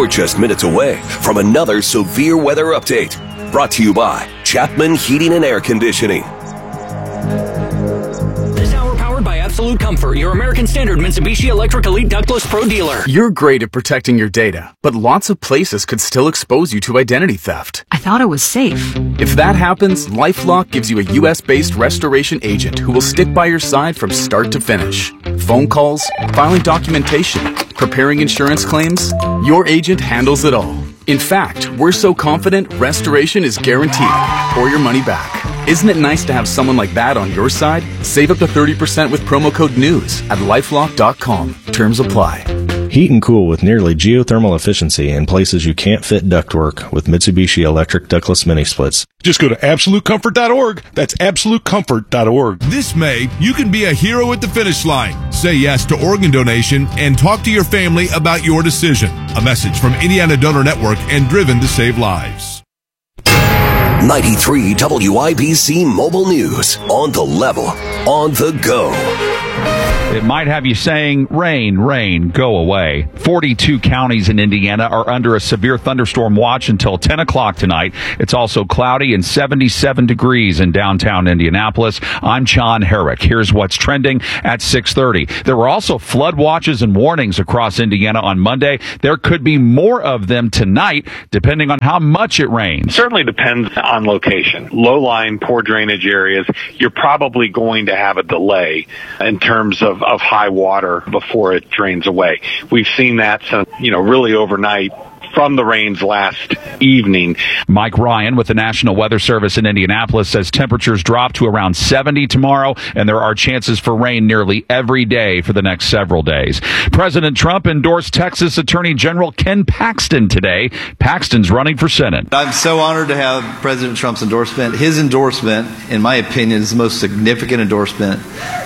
You're just minutes away from another severe weather update. Brought to you by Chapman Heating and Air Conditioning. This hour powered by Absolute Comfort, your American Standard Mitsubishi Electric Elite Ductless Pro dealer. You're great at protecting your data, but lots of places could still expose you to identity theft. I thought it was safe. If that happens, LifeLock gives you a U.S.-based restoration agent who will stick by your side from start to finish. Phone calls, filing documentation, preparing insurance claims, your agent handles it all. In fact, we're so confident restoration is guaranteed or your money back. Isn't it nice to have someone like that on your side? Save up to 30% with promo code NEWS at LifeLock.com. Terms apply. Heat and cool with nearly geothermal efficiency in places you can't fit ductwork with Mitsubishi Electric Ductless Mini Splits. Just go to AbsoluteComfort.org. That's AbsoluteComfort.org. This May, you can be a hero at the finish line. Say yes to organ donation and talk to your family about your decision. A message from Indiana Donor Network and Driven to Save Lives. 93 WIBC Mobile News. On the level. On the go. It might have you saying, rain, rain, go away. 42 counties in Indiana are under a severe thunderstorm watch until 10 o'clock tonight. It's also cloudy and 77 degrees in downtown Indianapolis. I'm John Herrick. Here's what's trending at 6:30. There were also flood watches and warnings across Indiana on Monday. There could be more of them tonight, depending on how much it rains. Certainly depends on location. Low-lying, poor drainage areas, you're probably going to have a delay in terms of high water before it drains away. We've seen that, really overnight from the rains last evening. Mike Ryan with the National Weather Service in Indianapolis says temperatures drop to around 70 tomorrow, and there are chances for rain nearly every day for the next several days. President Trump endorsed Texas Attorney General Ken Paxton today. Paxton's running for Senate. I'm so honored to have President Trump's endorsement. His endorsement, in my opinion, is the most significant endorsement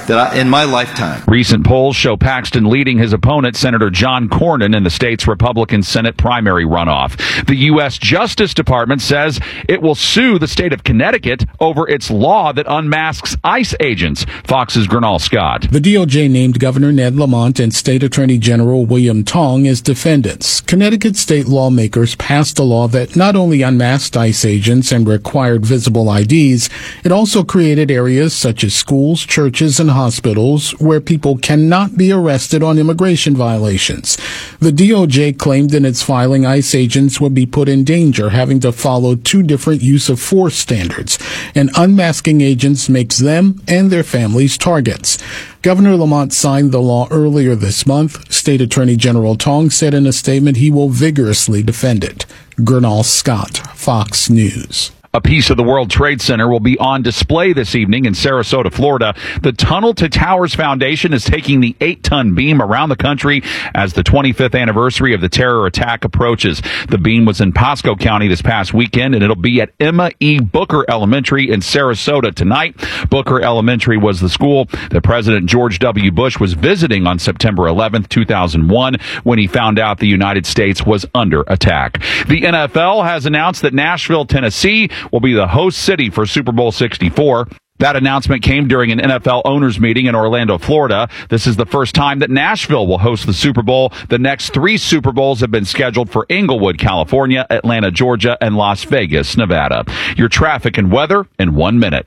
in my lifetime. Recent polls show Paxton leading his opponent, Senator John Cornyn, in the state's Republican Senate primary runoff. The U.S. Justice Department says it will sue the state of Connecticut over its law that unmasks ICE agents. Fox's Gernal Scott. The DOJ named Governor Ned Lamont and State Attorney General William Tong as defendants. Connecticut state lawmakers passed a law that not only unmasked ICE agents and required visible IDs, it also created areas such as schools, churches, and hospitals where people cannot be arrested on immigration violations. The DOJ claimed in its filing ICE agents would be put in danger, having to follow two different use of force standards, and unmasking agents makes them and their families targets. Governor Lamont signed the law earlier this month. State Attorney General Tong said in a statement he will vigorously defend it. Gernal Scott, Fox News. A piece of the World Trade Center will be on display this evening in Sarasota, Florida. The Tunnel to Towers Foundation is taking the 8-ton beam around the country as the 25th anniversary of the terror attack approaches. The beam was in Pasco County this past weekend, and it'll be at Emma E. Booker Elementary in Sarasota tonight. Booker Elementary was the school that President George W. Bush was visiting on September 11th, 2001, when he found out the United States was under attack. The NFL has announced that Nashville, Tennessee, will be the host city for Super Bowl 64. That announcement came during an NFL owners meeting in Orlando, Florida. This is the first time that Nashville will host the Super Bowl. The next 3 Super Bowls have been scheduled for Inglewood, California, Atlanta, Georgia, and Las Vegas, Nevada. Your traffic and weather in 1 minute.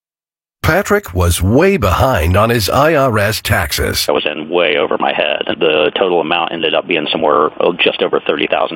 Patrick was way behind on his IRS taxes. I was in way over my head. The total amount ended up being somewhere just over $30,000.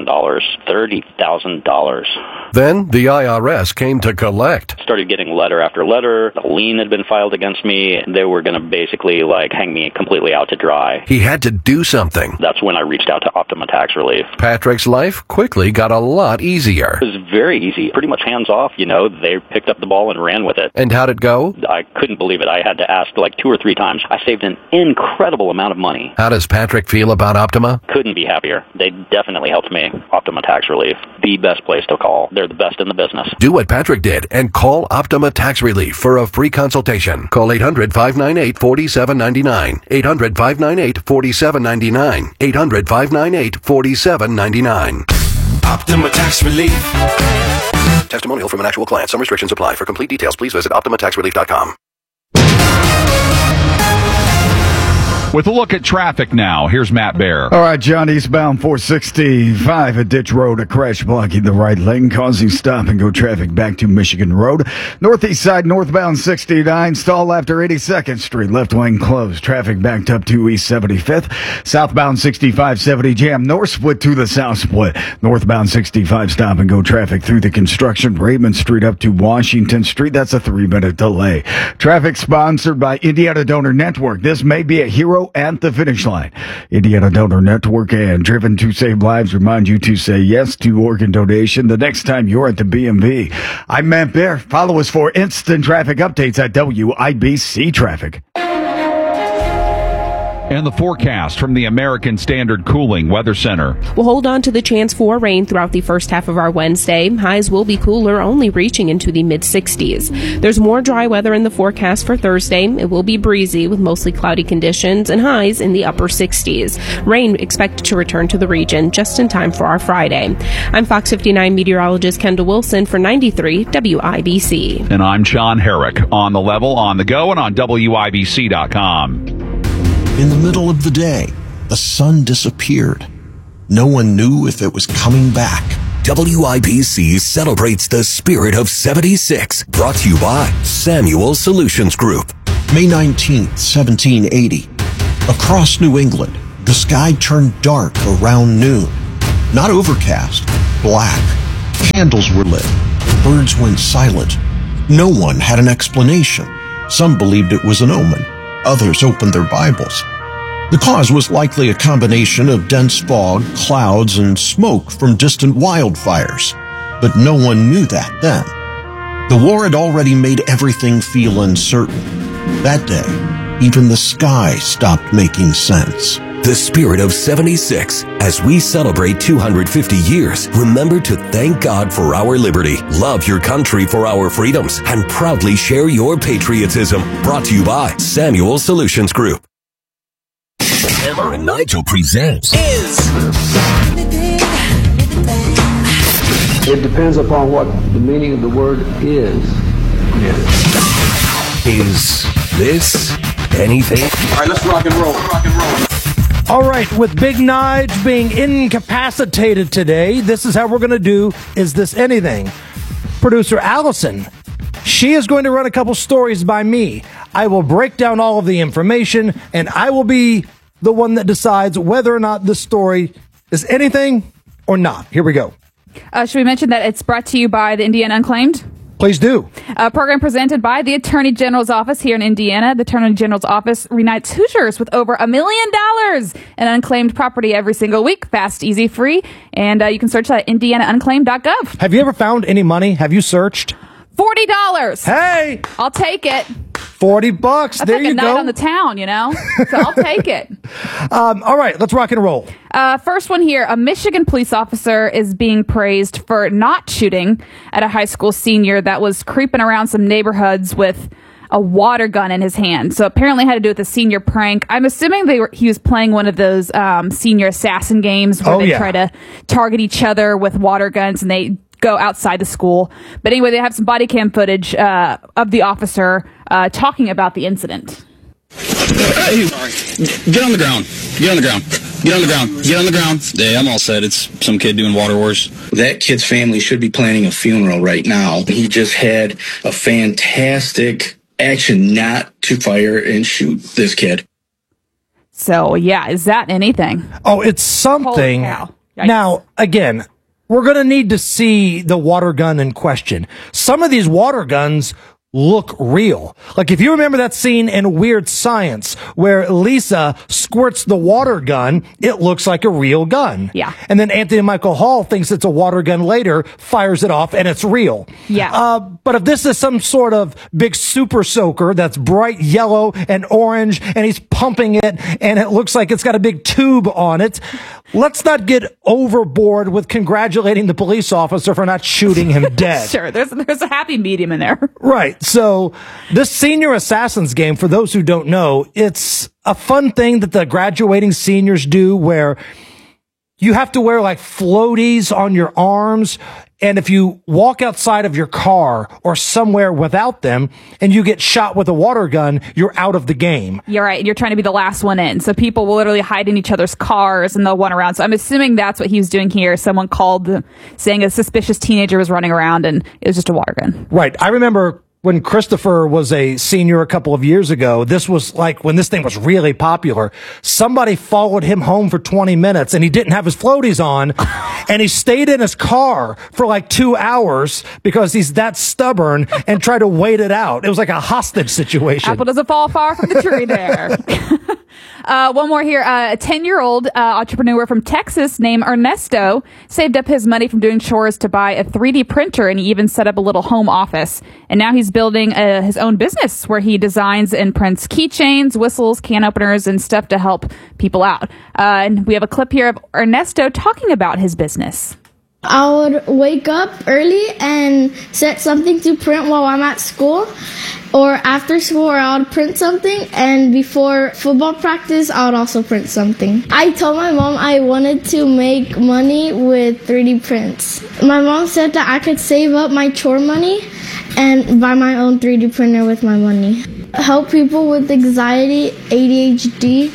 $30,000. Then the IRS came to collect. Started getting letter after letter. A lien had been filed against me. They were going to basically hang me completely out to dry. He had to do something. That's when I reached out to Optima Tax Relief. Patrick's life quickly got a lot easier. It was very easy. Pretty much hands off, They picked up the ball and ran with it. And how'd it go? I couldn't believe it. I had to ask 2 or 3 times. I saved an incredible amount of money. How does Patrick feel about Optima? Couldn't be happier. They definitely helped me. Optima Tax Relief. The best place to call. They're the best in the business. Do what Patrick did and call Optima Tax Relief for a free consultation. Call 800-598-4799. 800-598-4799. 800-598-4799. Optima Tax Relief. Testimonial from an actual client. Some restrictions apply. For complete details, please visit OptimaTaxRelief.com. With a look at traffic now, here's Matt Bear. All right, John, eastbound 465 at Ditch Road, a crash blocking the right lane, causing stop-and-go traffic back to Michigan Road. Northeast side, northbound 69, stall after 82nd Street, left lane closed. Traffic backed up to East 75th. Southbound 6570 jam, north split to the south split. Northbound 65 stop-and-go traffic through the construction, Raymond Street up to Washington Street. That's a 3-minute delay. Traffic sponsored by Indiana Donor Network. This may be a hero at the finish line. Indiana Donor Network and Driven to Save Lives remind you to say yes to organ donation the next time you're at the BMV. I'm Matt Bear. Follow us for instant traffic updates at WIBC Traffic. And the forecast from the American Standard Cooling Weather Center. We'll hold on to the chance for rain throughout the first half of our Wednesday. Highs will be cooler, only reaching into the mid-60s. There's more dry weather in the forecast for Thursday. It will be breezy with mostly cloudy conditions and highs in the upper 60s. Rain expected to return to the region just in time for our Friday. I'm Fox 59 meteorologist Kendall Wilson for 93 WIBC. And I'm Sean Herrick. On the level, on the go, and on WIBC.com. In the middle of the day, the sun disappeared. No one knew if it was coming back. WIBC celebrates the spirit of 76. Brought to you by Samuel Solutions Group. May 19th, 1780. Across New England, the sky turned dark around noon. Not overcast, black. Candles were lit. Birds went silent. No one had an explanation. Some believed it was an omen. Others opened their Bibles. The cause was likely a combination of dense fog, clouds, and smoke from distant wildfires. But no one knew that then. The war had already made everything feel uncertain. That day, even the sky stopped making sense. The spirit of 76. As we celebrate 250 years, remember to thank God for our liberty, love your country for our freedoms, and proudly share your patriotism. Brought to you by Samuel Solutions Group. Hammer and Nigel presents It depends upon what the meaning of the word is. Is this anything? All right, let's rock and roll. All right, with Big Nige being incapacitated today, this is how we're going to do Is This Anything? Producer Allison, she is going to run a couple stories by me. I will break down all of the information, and I will be the one that decides whether or not the story is anything or not. Here we go. Should we mention that it's brought to you by the Indiana Unclaimed? Please do. A program presented by the Attorney General's Office here in Indiana. The Attorney General's Office reunites Hoosiers with over $1 million in unclaimed property every single week. Fast, easy, free. And you can search that at indianaunclaimed.gov. Have you ever found any money? Have you searched? $40. Hey! I'll take it. $40. That's there like you a go. night on the town, you know? So I'll take it. All right, let's rock and roll. First one here. A Michigan police officer is being praised for not shooting at a high school senior that was creeping around some neighborhoods with a water gun in his hand. So apparently it had to do with a senior prank. I'm assuming he was playing one of those senior assassin games where they try to target each other with water guns and they go outside the school. But anyway, they have some body cam footage of the officer talking about the incident. Hey, get on the ground. Get on the ground. Get on the ground. Get on the ground. Yeah, I'm all set. It's some kid doing water wars. That kid's family should be planning a funeral right now. He just had a fantastic action not to fire and shoot this kid. So, yeah, is that anything? Oh, it's something. Now, again, we're going to need to see the water gun in question. Some of these water guns look real. Like if you remember that scene in Weird Science where Lisa squirts the water gun, it looks like a real gun. Yeah. And then Anthony Michael Hall thinks it's a water gun later, fires it off, and it's real. Yeah. But if this is some sort of big super soaker that's bright yellow and orange and he's pumping it and it looks like it's got a big tube on it, let's not get overboard with congratulating the police officer for not shooting him dead. Sure, there's a happy medium in there. Right. So this Senior Assassins game, for those who don't know, it's a fun thing that the graduating seniors do where you have to wear like floaties on your arms. And if you walk outside of your car or somewhere without them and you get shot with a water gun, you're out of the game. You're right. You're trying to be the last one in. So people will literally hide in each other's cars and they'll run around. So I'm assuming that's what he was doing here. Someone called saying a suspicious teenager was running around and it was just a water gun. Right. I remember when Christopher was a senior a couple of years ago, this was like when this thing was really popular. Somebody followed him home for 20 minutes and he didn't have his floaties on and he stayed in his car for like 2 hours because he's that stubborn and tried to wait it out. It was like a hostage situation. Apple doesn't fall far from the tree there. One more here. A 10-year-old entrepreneur from Texas named Ernesto saved up his money from doing chores to buy a 3D printer, and he even set up a little home office. And now he's building his own business where he designs and prints keychains, whistles, can openers, and stuff to help people out. And we have a clip here of Ernesto talking about his business. I would wake up early and set something to print while I'm at school, or after school I would print something, and before football practice I would also print something. I told my mom I wanted to make money with 3D prints. My mom said that I could save up my chore money and buy my own 3D printer with my money. Help people with anxiety, ADHD,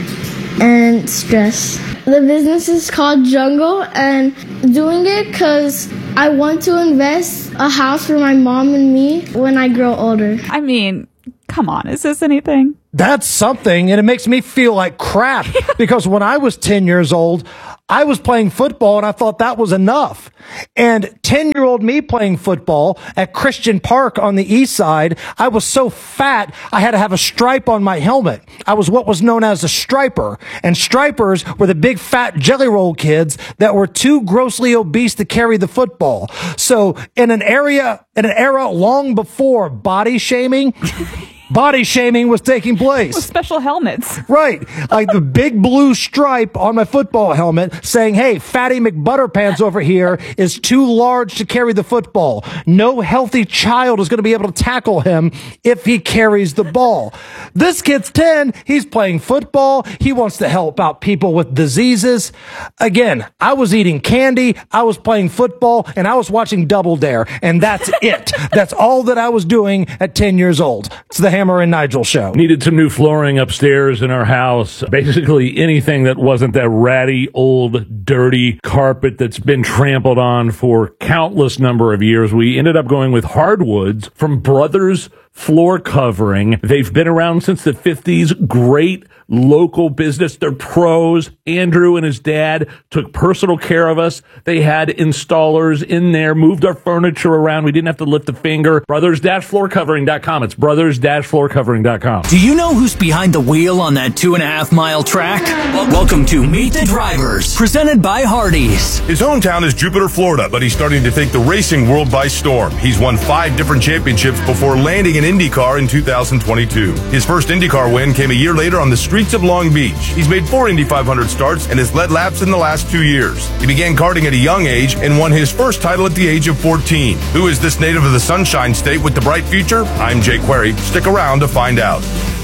and stress. The business is called Jungle, and doing it because I want to invest a house for my mom and me when I grow older. I mean, come on, is this anything? That's something, and it makes me feel like crap because when I was 10 years old, I was playing football and I thought that was enough. And 10-year-old me playing football at Christian Park on the east side, I was so fat, I had to have a stripe on my helmet. I was what was known as a striper. And stripers were the big fat jelly roll kids that were too grossly obese to carry the football. So in an era long before body shaming, body shaming was taking place. With special helmets. Right. Like the big blue stripe on my football helmet saying, hey, Fatty McButterpants over here is too large to carry the football. No healthy child is going to be able to tackle him if he carries the ball. This kid's 10. He's playing football. He wants to help out people with diseases. Again, I was eating candy. I was playing football and I was watching Double Dare. And that's it. That's all that I was doing at 10 years old. It's the Hammer and Nigel show. Needed some new flooring upstairs in our house. Basically anything that wasn't that ratty, old, dirty carpet that's been trampled on for countless number of years. We ended up going with hardwoods from Brothers Floor Covering. They've been around since the 50s. Great local business. They're pros. Andrew and his dad took personal care of us. They had installers in there, moved our furniture around. We didn't have to lift a finger. Brothers-floorcovering.com. It's brothers-floorcovering.com. Do you know who's behind the wheel on that 2.5-mile track? Welcome to Meet the Drivers, presented by Hardee's. His hometown is Jupiter, Florida, but he's starting to take the racing world by storm. He's won 5 different championships before landing in IndyCar in 2022. His first IndyCar win came a year later on the streets of Long Beach. He's made 4 Indy 500 starts and has led laps in the last 2 years. He began karting at a young age and won his first title at the age of 14. Who is this native of the Sunshine State with the bright future? I'm Jay Query. Stick around to find out.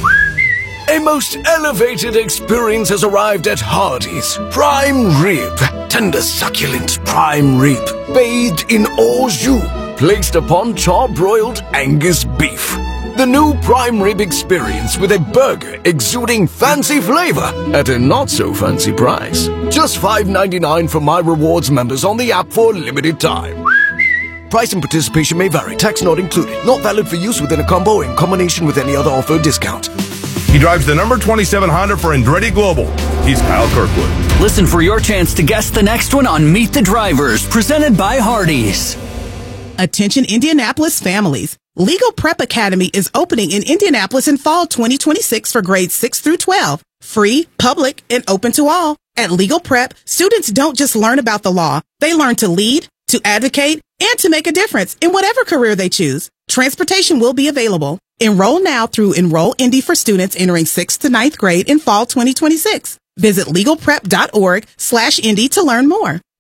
A most elevated experience has arrived at Hardee's. Prime rib. Tender, succulent prime rib. Bathed in au jus. Placed upon char-broiled Angus beef. The new prime rib experience with a burger exuding fancy flavor at a not-so-fancy price. Just $5.99 for My Rewards members on the app for a limited time. Price and participation may vary. Tax not included. Not valid for use within a combo or in combination with any other offer or discount. He drives the number 27 Honda for Andretti Global. He's Kyle Kirkwood. Listen for your chance to guess the next one on Meet the Drivers, presented by Hardee's. Attention Indianapolis families. Legal Prep Academy is opening in Indianapolis in fall 2026 for grades 6 through 12. Free, public, and open to all. At Legal Prep, students don't just learn about the law. They learn to lead, to advocate, and to make a difference in whatever career they choose. Transportation will be available. Enroll now through Enroll Indy for students entering 6th to 9th grade in fall 2026. Visit legalprep.org/Indy to learn more.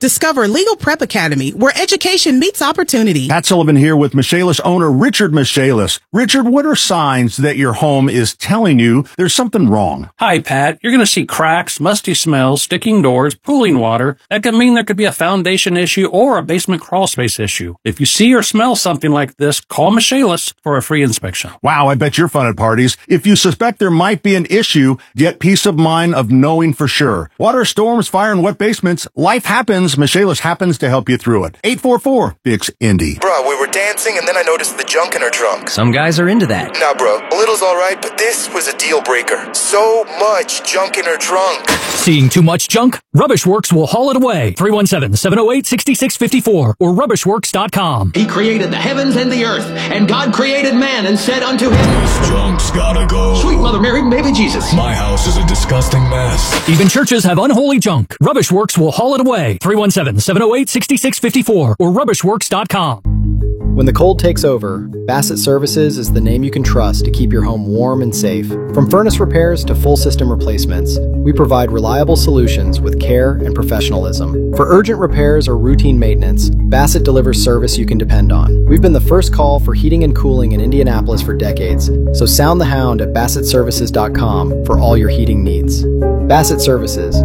Discover Legal Prep Academy, where education meets opportunity. Pat Sullivan here with Michaelis owner Richard Michaelis. Richard, what are signs that your home is telling you there's something wrong? Hi, Pat. You're going to see cracks, musty smells, sticking doors, pooling water. That could mean there could be a foundation issue or a basement crawl space issue. If you see or smell something like this, call Michaelis for a free inspection. Wow, I bet you're fun at parties. If you suspect there might be an issue, get peace of mind of knowing for sure. Water, storms, fire, and wet basements, life happens. Michaelis happens to help you through it. 844-BIX-INDY. Bruh, we were dancing and then I noticed the junk in her trunk. Some guys are into that. Nah, bro, a little's alright, but this was a deal breaker. So much junk in her trunk. Seeing too much junk? Rubbishworks will haul it away. 317-708-6654 or rubbishworks.com. He created the heavens and the earth, and God created man and said unto him, "This junk's gotta go. Sweet Mother Mary, baby Jesus. My house is a disgusting mess." Even churches have unholy junk. Rubbishworks will haul it away. 317-708-6654 or rubbishworks.com. When the cold takes over, Bassett Services is the name you can trust to keep your home warm and safe. From furnace repairs to full system replacements, we provide reliable solutions with care and professionalism. For urgent repairs or routine maintenance, Bassett delivers service you can depend on. We've been the first call for heating and cooling in Indianapolis for decades, so sound the hound at BassettServices.com for all your heating needs. Bassett Services.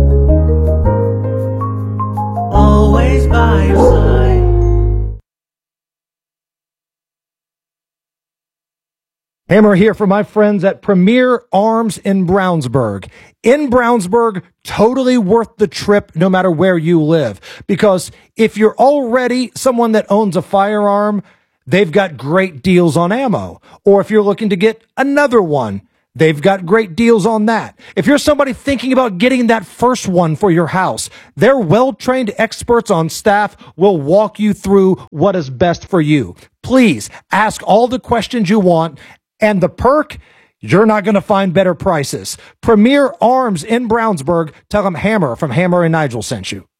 Always by your side. Hammer here for my friends at Premier Arms in Brownsburg. In Brownsburg, totally worth the trip no matter where you live. Because if you're already someone that owns a firearm, they've got great deals on ammo. Or if you're looking to get another one, they've got great deals on that. If you're somebody thinking about getting that first one for your house, their well-trained experts on staff will walk you through what is best for you. Please ask all the questions you want. And the perk, you're not going to find better prices. Premier Arms in Brownsburg. Tell them Hammer from Hammer and Nigel sent you.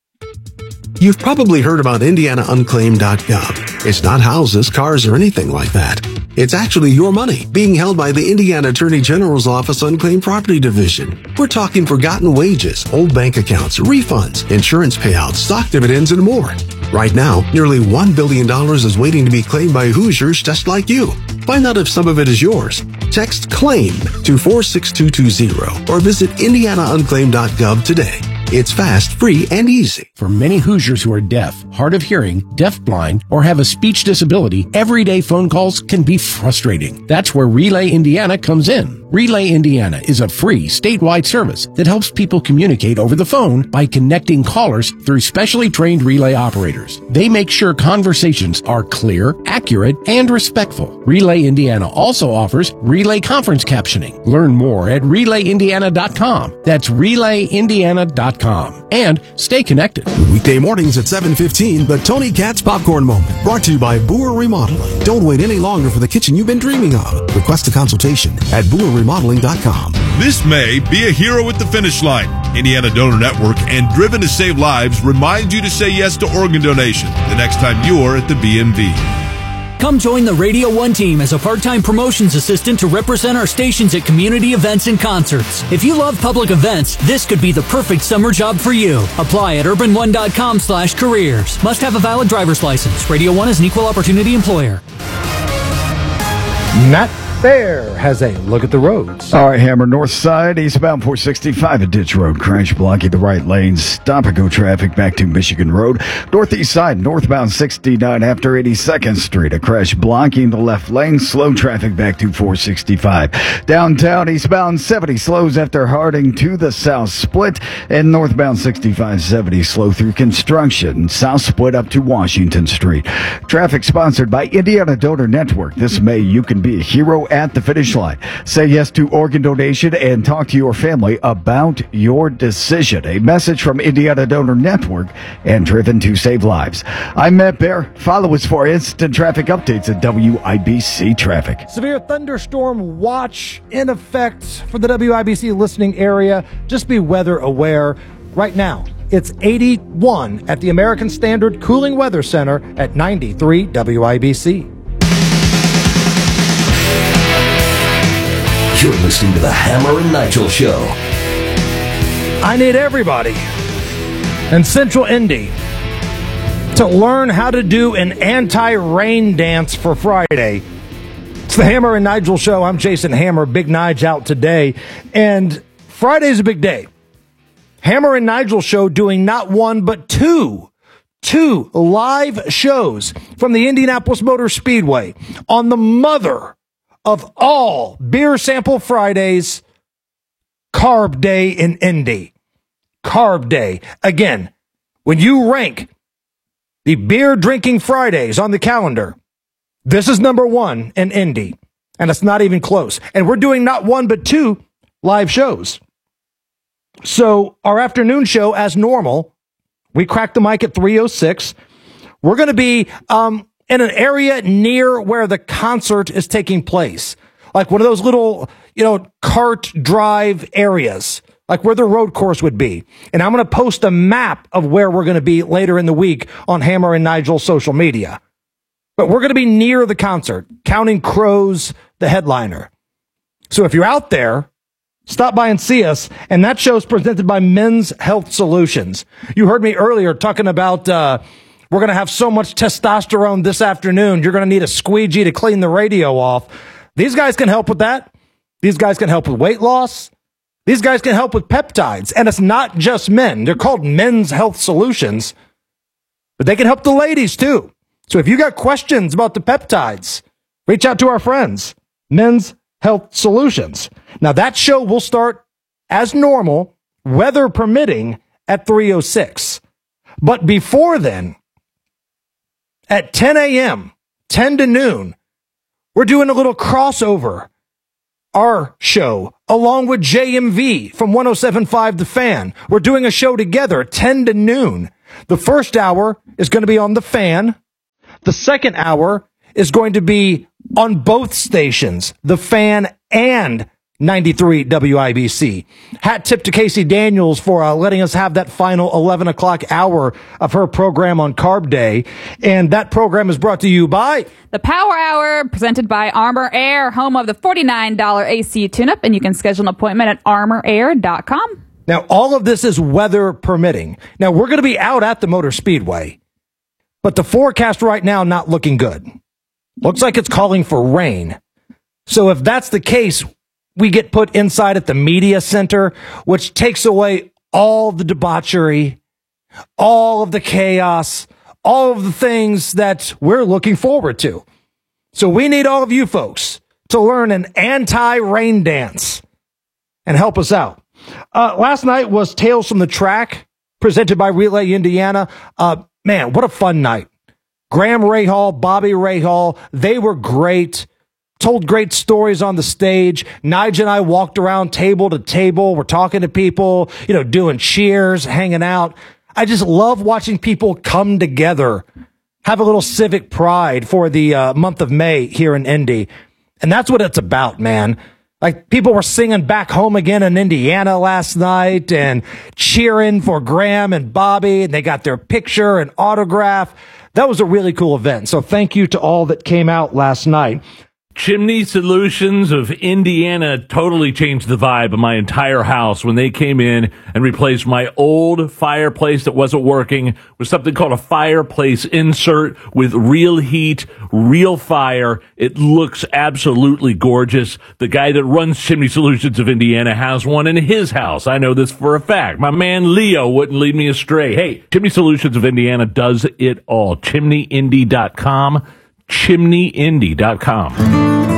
You've probably heard about IndianaUnclaimed.gov. It's not houses, cars, or anything like that. It's actually your money being held by the Indiana Attorney General's Office Unclaimed Property Division. We're talking forgotten wages, old bank accounts, refunds, insurance payouts, stock dividends, and more. Right now, nearly $1 billion is waiting to be claimed by Hoosiers just like you. Find out if some of it is yours. Text CLAIM to 46220 or visit IndianaUnclaimed.gov today. It's fast, free, and easy. For many Hoosiers who are deaf, hard of hearing, deafblind, or have a speech disability, everyday phone calls can be frustrating. That's where Relay Indiana comes in. Relay Indiana is a free statewide service that helps people communicate over the phone by connecting callers through specially trained relay operators. They make sure conversations are clear, accurate, and respectful. Relay Indiana also offers relay conference captioning. Learn more at RelayIndiana.com. That's RelayIndiana.com. And stay connected. Weekday mornings at 7:15, the Tony Katz Popcorn Moment. Brought to you by Boer Remodeling. Don't wait any longer for the kitchen you've been dreaming of. Request a consultation at BoerRemodeling.com. This May, be a hero at the finish line. Indiana Donor Network and Driven to Save Lives remind you to say yes to organ donation the next time you're at the BMV. Come join the Radio 1 team as a part-time promotions assistant to represent our stations at community events and concerts. If you love public events, this could be the perfect summer job for you. Apply at urban1.com/careers. Must have a valid driver's license. Radio 1 is an equal opportunity employer. Matt Fair has a look at the roads. All right, Hammer, north side, eastbound 465 at Ditch Road. Crash blocking the right lane. Stop and go traffic back to Michigan Road. Northeast side, northbound 69 after 82nd Street. A crash blocking the left lane. Slow traffic back to 465. Downtown, eastbound 70 slows after Harding to the south split. And northbound 6570 slow through construction. South split up to Washington Street. Traffic sponsored by Indiana Donor Network. This May, you can be a hero at the finish line. Say yes to organ donation and talk to your family about your decision. A message from Indiana Donor Network and Driven to Save Lives. I'm Matt Bear. Follow us for instant traffic updates at WIBC Traffic. Severe thunderstorm watch in effect for the WIBC listening area. Just be weather aware. Right now, it's 81 at the American Standard Cooling Weather Center at 93 WIBC. You're listening to the Hammer and Nigel Show. I need everybody and Central Indy to learn how to do an anti-rain dance for Friday. It's the Hammer and Nigel Show. I'm Jason Hammer. Big Nige out today. And Friday's a big day. Hammer and Nigel Show doing not one, but two live shows from the Indianapolis Motor Speedway on the mother of all Beer Sample Fridays, Carb Day in Indy. Carb Day. Again, when you rank the beer drinking Fridays on the calendar, this is number one in Indy, and it's not even close. And we're doing not one, but two live shows. So our afternoon show, as normal, we crack the mic at 3:06. We're going to be in an area near where the concert is taking place, like one of those little, cart drive areas, like where the road course would be. And I'm going to post a map of where we're going to be later in the week on Hammer and Nigel's social media. But we're going to be near the concert, Counting Crows, the headliner. So if you're out there, stop by and see us. And that show is presented by Men's Health Solutions. You heard me earlier talking about we're going to have so much testosterone this afternoon, you're going to need a squeegee to clean the radio off. These guys can help with that. These guys can help with weight loss. These guys can help with peptides. And it's not just men. They're called Men's Health Solutions. But they can help the ladies, too. So if you got questions about the peptides, reach out to our friends, Men's Health Solutions. Now, that show will start as normal, weather permitting, at 3:06. But before then, at 10 a.m., 10 to noon, we're doing a little crossover. Our show, along with JMV from 107.5 The Fan. We're doing a show together, 10 to noon. The first hour is going to be on The Fan. The second hour is going to be on both stations, The Fan and 93 WIBC. Hat tip to Casey Daniels for letting us have that final 11 o'clock hour of her program on Carb Day. And that program is brought to you by the Power Hour, presented by Armor Air, home of the $49 AC tune-up. And you can schedule an appointment at armorair.com. Now, all of this is weather permitting. Now, we're going to be out at the Motor Speedway, but the forecast right now not looking good. Looks like it's calling for rain. So if that's the case, we get put inside at the media center, which takes away all the debauchery, all of the chaos, all of the things that we're looking forward to. So we need all of you folks to learn an anti-rain dance and help us out. Last night was Tales from the Track, presented by Relay Indiana. Man, what a fun night. Graham Rahal, Bobby Rahal, they were great. Told great stories on the stage. Nige and I walked around table to table. We're talking to people, doing cheers, hanging out. I just love watching people come together, have a little civic pride for the month of May here in Indy. And that's what it's about, man. Like, people were singing Back Home Again in Indiana last night and cheering for Graham and Bobby, and they got their picture and autograph. That was a really cool event. So thank you to all that came out last night. Chimney Solutions of Indiana totally changed the vibe of my entire house when they came in and replaced my old fireplace that wasn't working with something called a fireplace insert with real heat, real fire. It looks absolutely gorgeous. The guy that runs Chimney Solutions of Indiana has one in his house. I know this for a fact. My man Leo wouldn't lead me astray. Hey, Chimney Solutions of Indiana does it all. ChimneyIndy.com. ChimneyIndy.com.